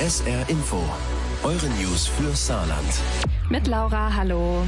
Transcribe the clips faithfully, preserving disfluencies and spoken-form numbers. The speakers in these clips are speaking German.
S R Info, eure News für Saarland. Mit Laura, hallo.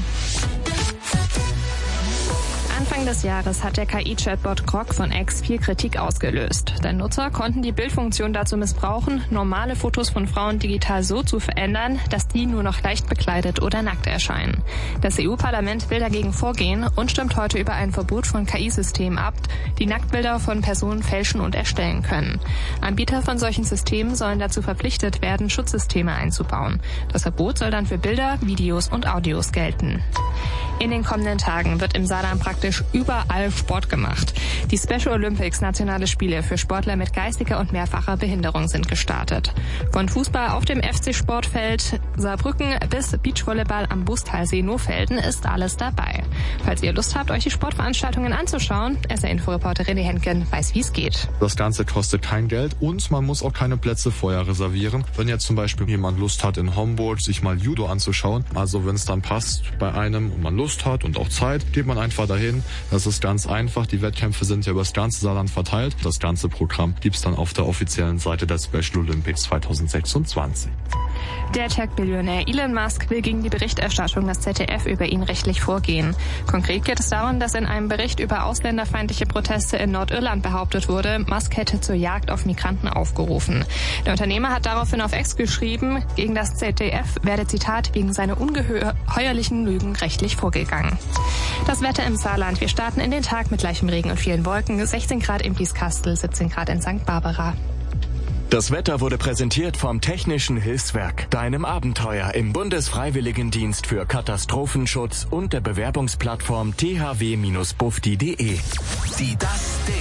Anfang des Jahres hat der K I-Chatbot Grok von X viel Kritik ausgelöst. Denn Nutzer konnten die Bildfunktion dazu missbrauchen, normale Fotos von Frauen digital so zu verändern, dass die nur noch leicht bekleidet oder nackt erscheinen. Das E U-Parlament will dagegen vorgehen und stimmt heute über ein Verbot von K I-Systemen ab, die Nacktbilder von Personen fälschen und erstellen können. Anbieter von solchen Systemen sollen dazu verpflichtet werden, Schutzsysteme einzubauen. Das Verbot soll dann für Bilder, Videos und Audios gelten. In den kommenden Tagen wird im Saarland praktisch überall Sport gemacht. Die Special Olympics, nationale Spiele für Sportler mit geistiger und mehrfacher Behinderung, sind gestartet. Von Fußball auf dem F C-Sportfeld Saarbrücken bis Beachvolleyball am Bustalsee Nohfelden ist alles dabei. Falls ihr Lust habt, euch die Sportveranstaltungen anzuschauen, S R-Info-Reporter René Henken weiß, wie es geht. Das Ganze kostet kein Geld und man muss auch keine Plätze vorher reservieren. Wenn jetzt zum Beispiel jemand Lust hat, in Homburg sich mal Judo anzuschauen, also wenn es dann passt bei einem und man Lust hat und auch Zeit, geht man einfach dahin. Das ist ganz einfach. Die Wettkämpfe sind ja über das ganze Saarland verteilt. Das ganze Programm gibt's dann auf der offiziellen Seite der Special Olympics zwanzig sechsundzwanzig. Der Tech-Billionär Elon Musk will gegen die Berichterstattung des Z D F über ihn rechtlich vorgehen. Konkret geht es darum, dass in einem Bericht über ausländerfeindliche Proteste in Nordirland behauptet wurde, Musk hätte zur Jagd auf Migranten aufgerufen. Der Unternehmer hat daraufhin auf X geschrieben, gegen das Z D F werde, Zitat, wegen seiner ungeheuerlichen Lügen rechtlich vorgegangen. Das Wetter im Saarland. Wir starten in den Tag mit gleichem Regen und vielen Wolken. sechzehn Grad in Blieskastel, siebzehn Grad in Sankt Barbara. Das Wetter wurde präsentiert vom Technischen Hilfswerk, deinem Abenteuer im Bundesfreiwilligendienst für Katastrophenschutz und der Bewerbungsplattform t h w Bindestrich bufdi punkt d e. Die Das Ding.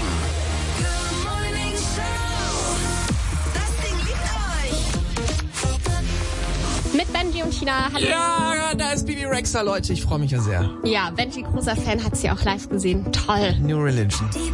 Mit Benji und China. Hallo. Ja, da ist Bibi Rexha, Leute. Ich freue mich ja sehr. Ja, Benji, großer Fan, hat sie auch live gesehen. Toll. New Religion.